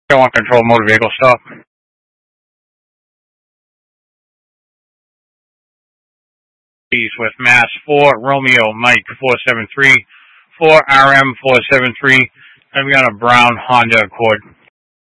1 control motor vehicle stop. With Mass 4 Romeo Mike 473 4 RM 473. I've got a brown Honda Accord.